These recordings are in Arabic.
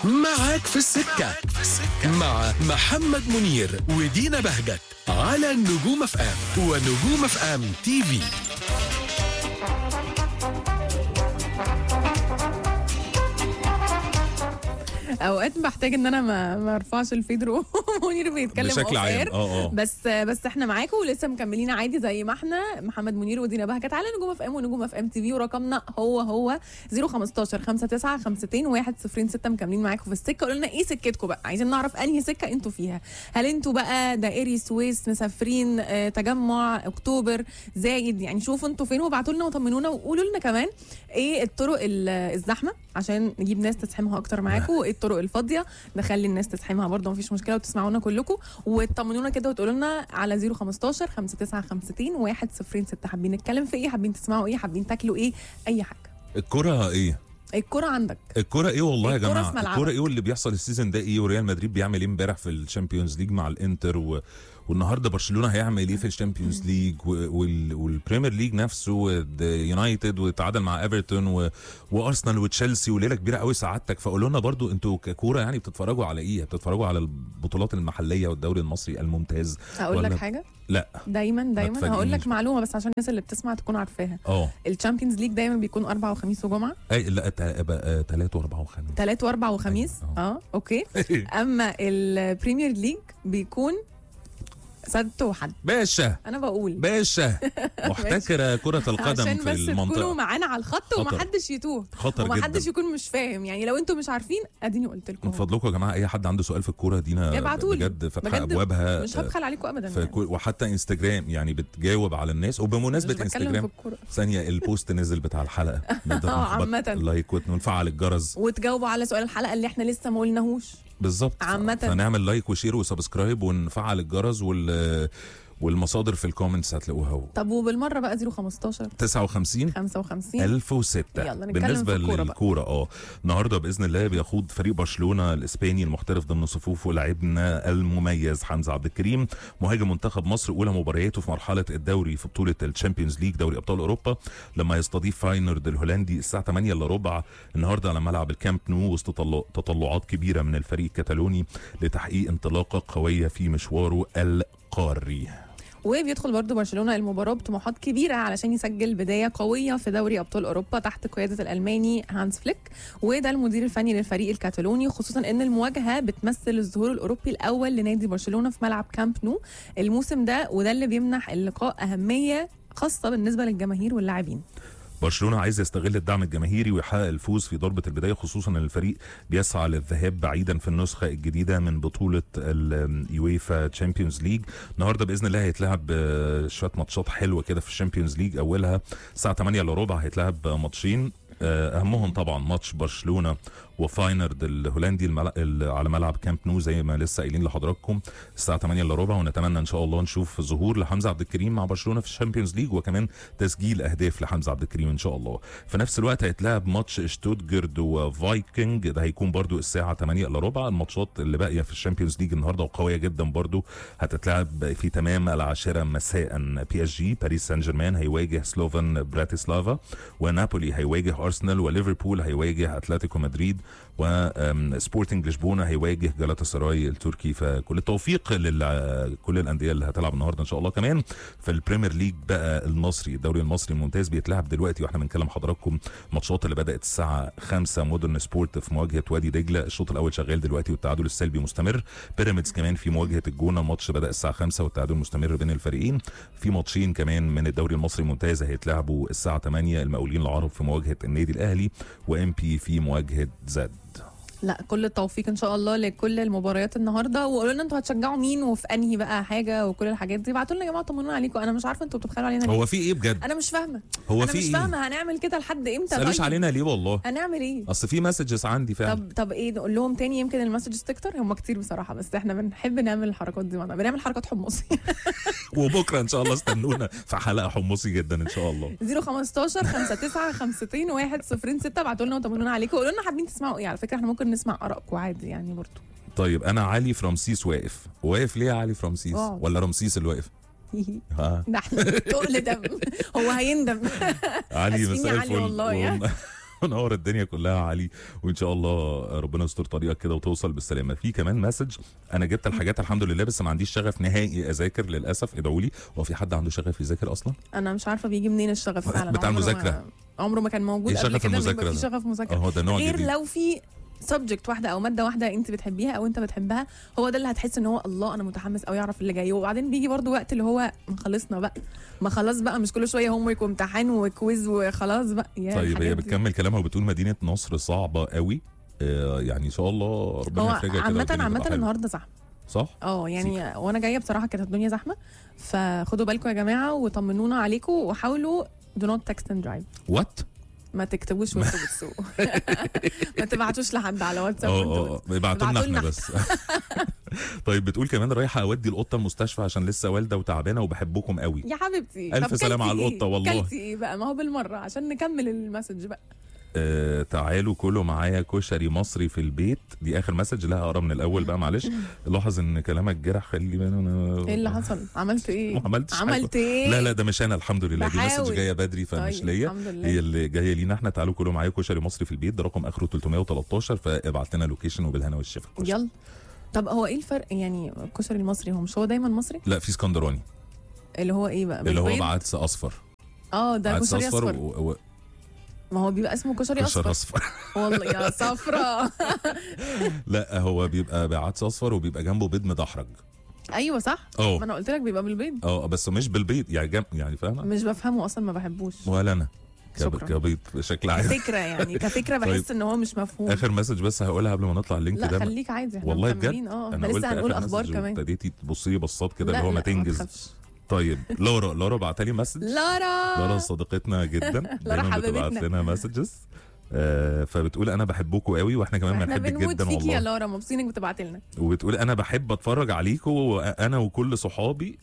معاك في السكة مع محمد منير ودينا بهجت على نجوم اف ام ونجوم اف ام تي في. اوقات بحتاج ان انا ما ارفعش الفيدرو منير بيتكلم بشكل عام. بس احنا معاكم ولسه مكملين عادي زي ما احنا، محمد منير ودينا بهجت على نجوم اف ام ونجوم اف ام تي في، ورقمنا هو 015 59 52 106. مكملين معاكم في السكه. قولوا لنا ايه سكتكم بقى، عايزين نعرف انهي سكه انتوا فيها. هل انتوا بقى دائري، سويس، مسافرين، تجمع، اكتوبر، زايد؟ يعني شوفوا انتوا فين وابعتوا لنا وطمنونا، وقولوا لنا كمان ايه الطرق الزحمه عشان نجيب ناس تزحمها اكتر معاكم، وايه الطرق الفاضيه نخلي الناس تزحمها برضه مفيش مشكله، وتسمعونا كلكم وتطمنونا كده وتقولوا لنا على 015 59 52 106. حابين نتكلم في ايه، حابين تسمعوا ايه، حابين تاكلوا ايه، اي حاجه. الكرة ايه؟ الكرة عندك. الكرة ايه والله يا جماعه؟ الكرة ايه واللي بيحصل السيزون ده ايه؟ وريال مدريد بيعمل ايه امبارح في الشامبيونز ليج مع الانتر والنهارده برشلونه هيعمل ايه في الشامبيونز ليج والبريمير ليج نفسه، يونايتد وتعادل مع ايفرتون وارسنال وتشيلسي وليله كبيره قوي سعادتك. فقولوا لنا برضو انتوا ككوره يعني بتتفرجوا على ايه؟ بتتفرجوا على البطولات المحليه والدوري المصري الممتاز؟ اقول لك حاجه، لا دايما هقول لك معلومه بس عشان الناس اللي بتسمع تكون عارفاها. الشامبيونز ليج دايما بيكون 4 وخميس وجمعه. لا 3 و4 وخميس. 3 و4 وخميس. اوكي. اما البريمير ليج بيكون سبت وحد. باشا انا بقول باشا محتكره كره القدم عشان في المنطقه، عشان بس تكونوا معانا على الخط ومحدش يتوه، ومحدش يكون مش فاهم. يعني لو انتم مش عارفين اديني قلت لكم. من فضلكم يا جماعه اي حد عنده سؤال في الكوره دينا بجد فاتحه ابوابها، مش هبخل عليكم ابدا يعني. وحتى انستجرام يعني بتجاوب على الناس. وبمناسبه انستجرام ثانيه البوست نزل بتاع الحلقه عامه لايك ونفعل الجرس وتجاوبوا على سؤال الحلقه اللي احنا لسه ما قلناهوش بالظبط. فنعمل لايك وشير وسبسكرايب ونفعل الجرس والمصادر في الكومنتس هتلاقوها. طب وبالمره بقى 015 59 55 1006. يلا بالنسبه للكوره النهارده باذن الله بيخوض فريق برشلونه الاسباني المحترف ضمن صفوفه لاعبنا المميز حمزه عبد الكريم مهاجم منتخب مصر اولى مبارياته في مرحله الدوري في بطوله الشامبيونز ليج دوري ابطال اوروبا لما يستضيف فاينورد الهولندي الساعه 8 الا ربع النهارده على ملعب الكامب نو، وسط تطلعات كبيره من الفريق الكتالوني لتحقيق انطلاقه قويه في مشواره القاري. وبيدخل برضو برشلونة المباراة بطموحات كبيرة علشان يسجل بداية قوية في دوري أبطال أوروبا تحت قيادة الألماني هانس فليك، وده المدير الفني للفريق الكتالوني، خصوصا أن المواجهة بتمثل الظهور الأوروبي الأول لنادي برشلونة في ملعب كامب نو الموسم ده، وده اللي بيمنح اللقاء أهمية خاصة بالنسبة للجماهير واللاعبين. برشلونه عايز يستغل الدعم الجماهيري ويحقق الفوز في ضربه البدايه، خصوصا ان الفريق بيسعى للذهاب بعيدا في النسخه الجديده من بطوله اليويفا تشامبيونز ليج. النهارده باذن الله هيتلعب شويه ماتشات حلوه كده في الشامبيونز ليج. اولها الساعه 8 الا ربع هيتلعب ماتشين، اهمهم طبعا ماتش برشلونه وفاينورد الهولندي على ملعب كامب نو زي ما لسه قايلين لحضراتكم الساعه 8 الا ربع، ونتمنى ان شاء الله نشوف ظهور لحمزه عبد الكريم مع برشلونه في الشامبيونز ليج، وكمان تسجيل اهداف لحمزه عبد الكريم ان شاء الله. في نفس الوقت هيتلعب ماتش شتوتجارت وفايكنج، ده هيكون برضو الساعه 8 الا ربع. الماتشات اللي باقيه في الشامبيونز ليج النهارده وقويه جدا برضو هتتلعب في تمام العاشره مساء. بي اس جي باريس سان جيرمان هيواجه سلوفان براتيسلافا، ونابولي هيواجه ارسنال، وليفربول هيواجه اتلتيكو مدريد، وسبورتنج لشبونه هيواجه جالاتا سراي التركي. فكل التوفيق لكل الانديه اللي هتلعب النهارده ان شاء الله. كمان في البريمير ليج بقى المصري، الدوري المصري الممتاز بيتلعب دلوقتي واحنا بنكلم حضراتكم. الماتشات اللي بدات الساعه 5 مودرن سبورت في مواجهه وادي دجله، الشوط الاول شغال دلوقتي والتعادل السلبي مستمر. بيراميدز كمان في مواجهه الجونه، الماتش بدا الساعه 5 والتعادل مستمر بين الفريقين. في ماتشين كمان من الدوري المصري الممتاز هيتلعبوا الساعه 8، المقاولين العرب في مواجهه النادي الاهلي، وام بي في مواجهه زد. لا كل التوفيق ان شاء الله لكل المباريات النهارده، وقولوا لنا انتوا هتشجعوا مين وفي انهي بقى حاجه وكل الحاجات دي. ابعتوا لنا يا جماعه طمنونا عليكم، انا مش عارفه انتوا بتبخلوا علينا ليه. هو في ايه بجد؟ انا مش فاهمه، انا مش فاهمه هنعمل كده لحد امتى؟ مش علينا ليه والله؟ هنعمل ايه؟ اصل في مسجز عندي فعلا. طب ايه نقول لهم تاني؟ يمكن المسجز تكتر، هم كتير بصراحه بس احنا بنحب نعمل الحركات دي معنا، بنعمل حركات حمصي. وبكره ان شاء الله استنونا في حلقه حمصي جدا ان شاء الله. 015 59 52 106. ابعتوا لنا وطمنونا عليكم، قولوا لنا حابين تسمعوا ايه. على فكره احنا ممكن نسمع ارائكم عادي يعني برضو. طيب انا علي في رمسيس واقف ليه يا علي في رمسيس؟ ولا رمسيس اللي واقف؟ ده احنا تقل دم. هو هيندم. علي مساء الفل والله منور الدنيا كلها علي، وان شاء الله ربنا يستر طريقك كده وتوصل بالسلامه. في كمان مسج، انا جبت الحاجات الحمد لله بس ما عنديش شغف نهائي اذاكر للاسف، ادعوا لي. هو في حد عنده شغف يذاكر اصلا؟ انا مش عارفه بيجي منين الشغف فعلا بتاع المذاكره، عمره ما كان موجود إيه قبل شغف كده إن المذاكرة يبقى في ده؟ شغف مذاكره. هو ده نوع غير جديد. لو في سبجكت واحده او ماده واحده انت بتحبيها او انت بتحبها، هو ده اللي هتحس ان هو الله انا متحمس او يعرف اللي جاي. وبعدين بيجي برضو وقت اللي هو ما خلصنا بقى، ما خلاص بقى مش كل شويه هوم ورك وامتحان وكويز وخلاص بقى. طيب هي بتكمل كلامها وبتقول مدينه نصر صعبه قوي، يعني ان شاء الله ربنا هو يفرجها كده. عامه النهارده زحمه صح؟ يعني وانا جايه بصراحه كانت الدنيا زحمه، فخدوا بالكم يا جماعه وطمنونا عليكم وحاولوا do not text and drive. وات؟ ما تكتبوش وانتوا بتسوقوا. ما تبعتوش لحد على واتساب وانتوا ابعتوا لنا احنا بس. طيب بتقول كمان رايحه اودي القطه المستشفى عشان لسه والده وتعبانه وبحبكم قوي. يا حبيبتي الف سلامه على القطه والله. كلتي ايه بقى؟ ما هو بالمره عشان نكمل المسج بقى. تعالوا كلوا معايا كشري مصري في البيت. دي اخر مسج لها، اقرا من الاول بقى معلش. لاحظ ان كلامك جرح، خلي بالك. ايه اللي حصل؟ عملت ايه؟ عملت ايه؟ لا ده مش انا الحمد لله، دي مسج جايه بدري فمش ليا، هي اللي جايه لينا احنا. تعالوا كلوا معايا كشري مصري في البيت، ده رقم اخره 313، فابعت لنا لوكيشن وبالهنا والشفا. يلا. طب هو ايه الفرق يعني الكشري المصري هو مش هو دايما مصري؟ لا في اسكندراني اللي هو ايه بقى؟ اللي هو بعدس اصفر. ده كشري اصفر. ما هو بيبقى اسمه كشري اصفر. والله يا صفرة. لا هو بيبقى بعدس اصفر وبيبقى جنبه بيض مدحرج. ايوه صح. ما انا قلت لك بيبقى بالبيض. بس مش بالبيض يعني فاهمه؟ مش بفهمه اصلا، ما بحبوش. ولا انا كبيض بشكل عام. كفكره يعني كفكره بحس ان هو مش مفهوم. اخر مسج بس هقولها قبل ما نطلع اللينك ده. لا خليك عادي، احنا والله بجد احنا لسه هنقول اخبار كمان. ابتديتي تبصي لي بصات كده اللي هو ما تنجز. طيب لورا بعتلي مسج. لورا صديقتنا جدا، دايما بتبعت لنا مسجز. فبتقول انا بحبكم قوي واحنا كمان بنحبك جدا والله. يا لورا مبسوطين بتبعت لنا. وبتقول انا بحب اتفرج عليكم انا وكل صحابي.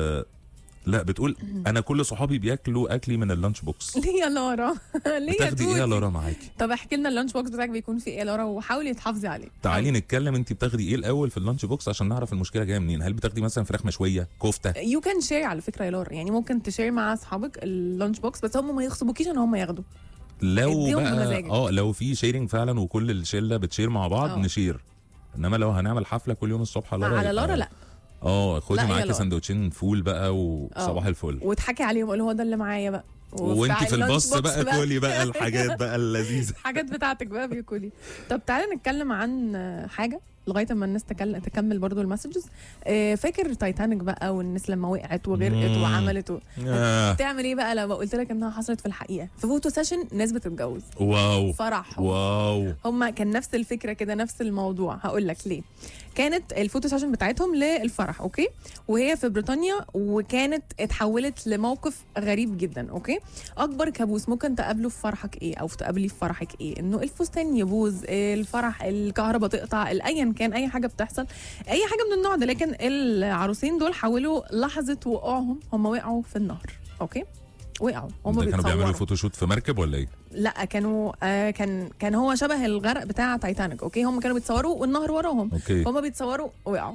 لا بتقول انا كل صحابي بياكلوا اكلي من اللانش بوكس. ليه يا لورا؟ ليه بتاخدي ايه يا لورا معاكي؟ طب احكي لنا اللانش بوكس بتاعك بيكون فيه ايه يا لورا، وحاولي تحافظي عليه. تعالي نتكلم، انت بتاخدي ايه الاول في اللانش بوكس عشان نعرف المشكله جايه منين؟ هل بتاخدي مثلا فراخ مشويه، كفته؟ يو كان شير على فكره يا لورا، يعني ممكن تشير مع اصحابك اللانش بوكس، بس هم ما يغصبوكيش ان هم ياخدوا. لو بقى لو في شيرنج فعلا وكل الشله بتشير مع بعض نشير، انما لو هنعمل حفله كل يوم الصبح على لورا لا. خدي معاكي سندوتشين فول بقى وصباح الفل، وتحكي عليهم قول هو ده اللي معايا بقى، وانت في الباص بقى كلي بقى الحاجات بقى اللذيذه. الحاجات بتاعتك بقى بيكولي. طب تعالى نتكلم عن حاجه لغايه اما الناس تكمل برضو المسجز. فاكر تايتانيك بقى والناس لما وقعت وغرقت وعملت تعمل ايه بقى لما قلت لك انها حصلت في الحقيقه في فوتو سيشن ناس بتتجوز؟ واو فرح. واو. هم كان نفس الفكره كده، نفس الموضوع. هقول لك ليه. كانت الفوتو سيشن بتاعتهم للفرح اوكي، وهي في بريطانيا، وكانت اتحولت لموقف غريب جدا اوكي. اكبر كابوس ممكن تقابله في فرحك ايه او تقابليه في فرحك ايه؟ انه الفستان يبوظ، الفرح الكهرباء تقطع، ايا كان اي حاجه بتحصل، اي حاجه من النوع ده. لكن العروسين دول حاولوا لحظه وقوعهم، هم وقعوا في النهر اوكي، وقعوا هم بيتصوروا. كانوا بيعملوا فوتوشوت في مركب ولا ايه؟ لا كانوا كان هو شبه الغرق بتاع تايتانيك اوكي. هم كانوا بيتصوروا والنهر وراهم اوكي، هم بيتصوروا وقعوا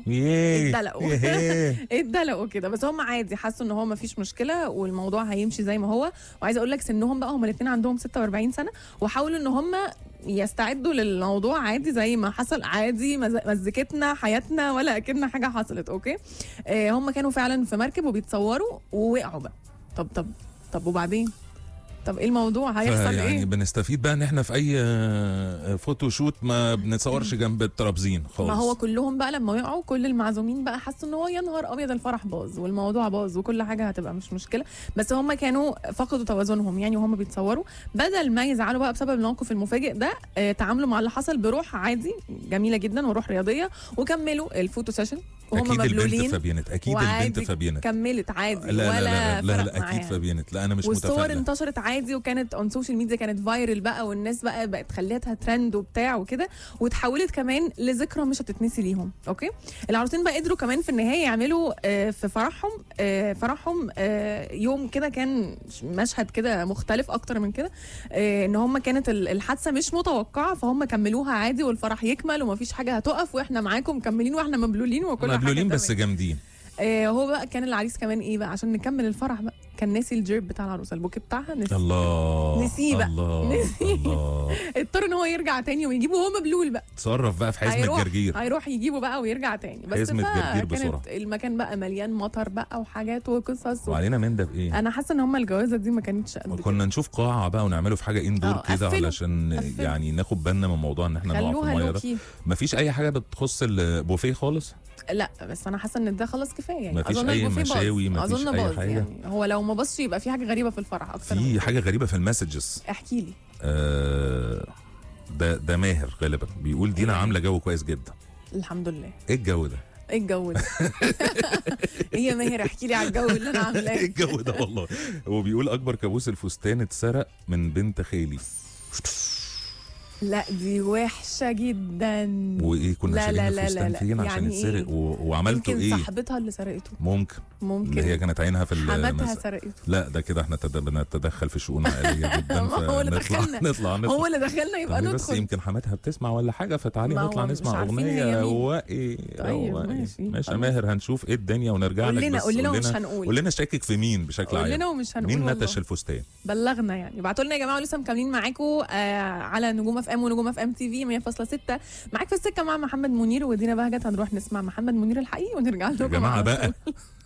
اتدلقوا كده. بس هم عادي، حسوا ان هو ما فيش مشكله والموضوع هيمشي زي ما هو. وعايزه اقول لك سنهم بقى هم الاثنين عندهم 46 سنه، وحاولوا ان هم يستعدوا للموضوع عادي زي ما حصل، عادي مزيكتنا حياتنا ولا اكننا حاجه حصلت اوكي. هم كانوا فعلا في مركب وبيتصوروا ووقعوا بقى. طب وبعدين؟ طب ايه الموضوع هيحصل يعني ايه؟ بنستفيد بقى ان احنا في اي فوتوشوت ما بنتصورش جنب الترابزين خالص. ما هو كلهم بقى لما وقعوا كل المعزومين بقى حسوا ان هو يا نهار ابيض الفرح باظ والموضوع باظ وكل حاجه هتبقى مش مشكله. بس هم كانوا فقدوا توازنهم يعني وهم بيتصوروا، بدل ما يزعلوا بقى بسبب الموقف المفاجئ ده تعاملوا مع اللي حصل بروح عادي جميله جدا وروح رياضيه، وكملوا الفوتو سيشن وهم مبلولين. البنت فبينت اكيد البنت فبينت كملت عادي. لا اكيد فبينت. لا انا مش متفائل. والصور انتشرت عادي وكانت اون سوشيال ميديا، كانت فايرل بقى، والناس بقت خليتها ترند وبتاع وكده، وتحولت كمان لذكرى مش هتتنسي ليهم اوكي. العروسين بقى قدروا كمان في النهايه يعملوا في فرحهم يوم كده كان مشهد كده مختلف اكتر من كده. ان هم كانت الحادثه مش متوقعه، فهم كملوها عادي والفرح يكمل ومفيش حاجه هتقف، واحنا معاكم مكملين واحنا مبلولين وكل حاجه مبلولين بس جامدين. هو بقى كان العريس كمان ايه بقى عشان نكمل الفرح بقى، كان ناسي الجيب بتاع العروسه، البوكيه بتاعها نسي. الله نسيه بقى. الله نسيه. الله. اضطر ان هو يرجع تاني ويجيبه وهو مبلول بقى. تصرف بقى في حزمه جرجير. هيروح يجيبه بقى ويرجع تاني. بس حزمة جرجير بسرعة. كانت المكان بقى مليان مطر بقى وحاجات وقصص وعلينا من ده بايه؟ انا حاسه ان هم الجوازه دي ما كانتش قد كنا نشوف قاعه بقى ونعمله في حاجه اندور كده قفلوا. علشان يعني ناخد بالنا من موضوع ان احنا نقع في خلوها الميه ده. لوكي. مفيش اي حاجه بتخص البوفيه خالص؟ لا بس انا حاسه ان ده خلاص كفايه يعني. مفيش اظن أي البوفيه باظ. مشاوي، مفيش اظن أي باظ حاجة. يعني. هو لو ما باظش يبقى في حاجه غريبه في الفرح اكتر من في كده. حاجه غريبه في المسجز. احكي لي. ده ماهر غالبا بيقول دينا عامله جو كويس جدا. الحمد لله. ايه الجو ده؟ ايه الجو ده؟ هي ماهر احكي لي على الجو اللي انا عاملاه. ايه الجو ده والله. هو بيقول اكبر كابوس الفستان اتسرق من بنت خالي. لا دي وحشه جدا. وايه كنا لا شايلين لا لا الفستان لا. فين عشان يعني يتسرق إيه؟ وعملته يمكن ايه؟ صاحبتها اللي سرقته. ممكن اللي هي كانت عينها في حماتها سرقته. لا ده كده احنا بنتدخل في شؤون عائليه جدا. هو اللي دخلنا. نطلع هو اللي دخلنا يبقى طيب بس ندخل. يمكن حماتها بتسمع ولا حاجه، فتعالي ما هو نطلع مش نسمع عارفين اغنيه. هي مين. هو ايه طيب هو إيه؟ ماشي. ماشي يا ماهر، هنشوف ايه الدنيا ونرجع قول لك. لنا بس قول لنا ومش هنقول. قول لنا شاكك في مين بشكل عام. قول لنا ومش هنقول. مين والله. نتش الفستان؟ بلغنا يعني. ابعتوا لنا يا جماعه، ولسه مكملين معاكم على نجوم اف ام ونجوم اف ام تي في 100.6. معاك في السكه مع محمد منير ودينا بهجت. هنروح نسمع محمد منير الحقيقي ونرجع لكم يا جماعه على بقى طول.